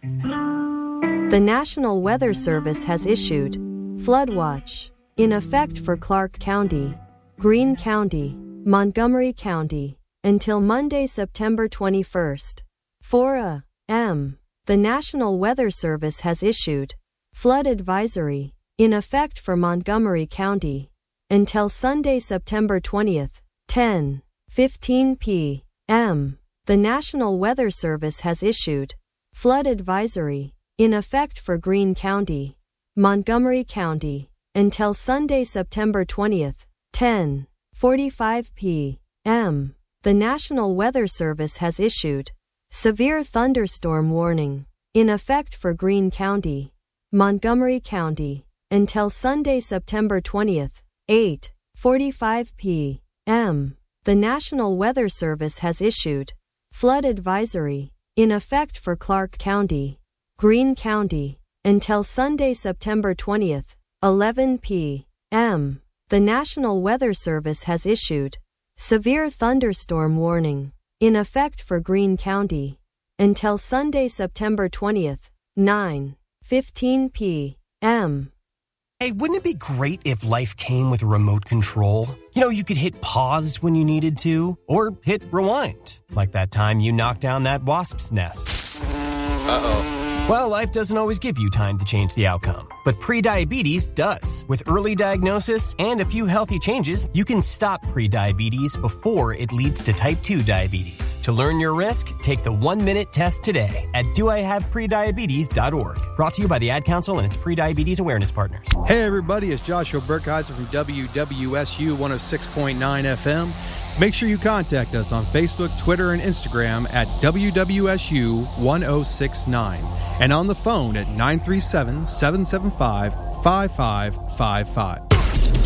The National Weather Service has issued flood watch in effect for Clark County, Greene County, Montgomery County, until Monday, September 21st. 4 a.m. The National Weather Service has issued flood advisory in effect for Montgomery County until Sunday, September 20th, 10:15 p.m. The National Weather Service has issued flood advisory in effect for Greene County, Montgomery County, until Sunday, September 20th, 10:45 p.m. The National Weather Service has issued severe thunderstorm warning in effect for Greene County, Montgomery County, until Sunday, September 20th, 8:45 p.m. The National Weather Service has issued flood advisory in effect for Clark County, Greene County, until Sunday, September 20th, 11 p.m. The National Weather Service has issued severe thunderstorm warning in effect for Greene County until Sunday, September 20th, 9:15 p.m. Hey, wouldn't it be great if life came with a remote control? You know, you could hit pause when you needed to, or hit rewind, like that time you knocked down that wasp's nest. Uh-oh. Well, life doesn't always give you time to change the outcome, but prediabetes does. With early diagnosis and a few healthy changes, you can stop prediabetes before it leads to type 2 diabetes. To learn your risk, take the 1-minute test today at doihaveprediabetes.org. Brought to you by the Ad Council and its prediabetes awareness partners. Hey everybody, it's Joshua Burkheiser from WWSU 106.9 FM. Make sure you contact us on Facebook, Twitter, and Instagram at WWSU 1069 and on the phone at 937-775-5555.